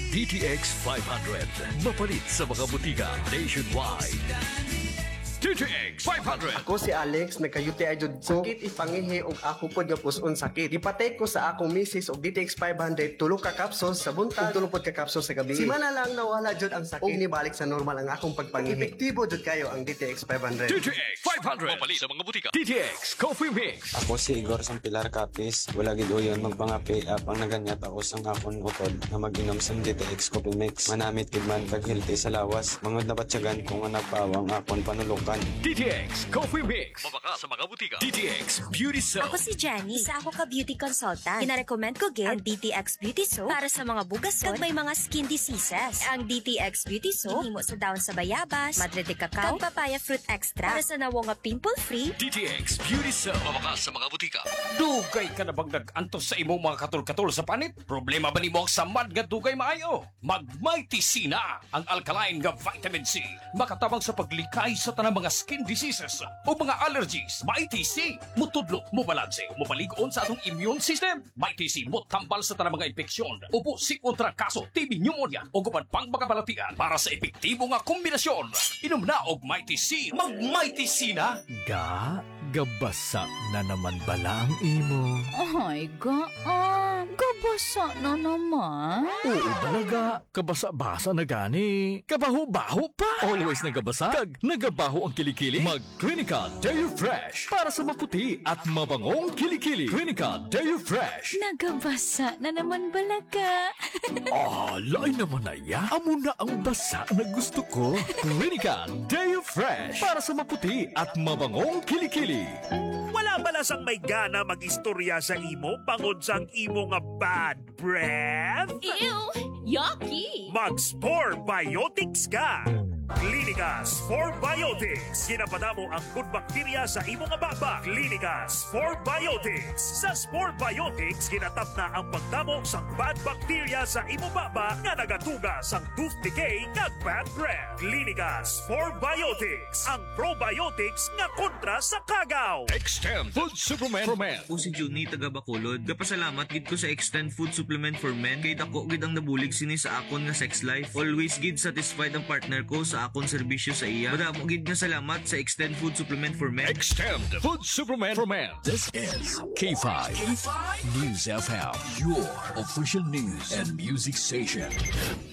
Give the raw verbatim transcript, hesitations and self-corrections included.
D T X five hundred. Mapalit sa mga butika nationwide. D T X five hundred. Ako si Alex, nagka-U T I jud ko. Sakit ipangihi og ako pod nga puson sakit. Ipatay ko sa akong misis og D T X five hundred, tulo ka capsules sa buntag, tulo pod ka capsules sa gabi. Si mana lang nawala jud ang sakit. Og nibalik sa normal ang akong pagpangihi. Epektibo jud kayo ang D T X five hundred. D T X five hundred. Mapalit sa mga butika. D T X Coffee Mix. Ako si Igor sang Pilar Capis. Wala gid uyon magpangapi up ang naganyat ako sang akon utod na mag-inom sang D T X Coffee Mix. Manamit gid man kag healthy sa lawas. Mangod na batyagan ko nga nagpawang akon panulukan. D T X Coffee Mix. Mabaka sa mga butika. D T X Beauty Soap. Ako si Jenny. Isa ako ka beauty consultant. Kina-recommend ko gid ang D T X Beauty Soap para sa mga bugason kag may mga skin diseases. Ang D T X Beauty Soap himo sa daon sa bayabas, madre de cacao, kag papaya fruit extra para sa nawo nga pimple-free. D T X Beauty Soap. Mabaka sa mga butika. Dugay ka na bang nag-antos sa imong mga katol-katol sa panit? Problema ba nimo ang samad nga dugay maayo? Mag-Mighty C na ang alkaline nga vitamin C. Makatabang sa paglikay sa tanang mga skin diseases o mga allergies. Mighty C mutudlo, mubalanse, mupalig-on sa atong immune system. Mighty C mutambal sa tanang mga infeksyon, upo si kontra kaso, T B pneumonia o gupan pang makabalatian para sa epektibo nga kombinasyon. Inom na og Mighty C. Mag-Mighty C na. Ga, gabasa na naman bala ang imo. Ay, gaan. Kabasa na naman. Oo talaga, kabasa-basa na gani. Kabaho-baho pa. Always nagabasa, kag nagabaho ang kilikili. Mag Clinica Deo Fresh para sa maputi at mabangong kilikili. Clinica Deo Fresh. Nagabasa na naman balaga. Ah, lain naman na ya. Amo na ang basa na gusto ko. Clinica Deo Fresh para sa maputi at mabangong kilikili. Wala bala sang may gana mag-istorya sa imo bangod sang imo nga bad breath? Ew! Yucky! Mag-Spore Biotics ka! Clinica Spore Biotics. Ginapadamo ang good bacteria sa imo nga baba. Clinica Spore Biotics. Sa Spore Biotics, ginatap na ang pagdamo sa bad bacteria sa imo baba nga nagatuga sa tooth decay nga bad breath. Clinica Spore Biotics. Ang probiotics nga kontra sa kagaw. Extend Food Supplement for Men. Ako si Juni taga Bacolod. Kapasalamat gid ko sa Extend Food Supplement for Men kay dako gid ang nabulig sini sa akon nga sex life. Always gid satisfied ang partner ko sa akon serbisyo sa iya. Madamo gid nga salamat sa Extend Food Supplement for Men. Extend Food Supplement for Men. This is K five, K five News F M, your official news and music station.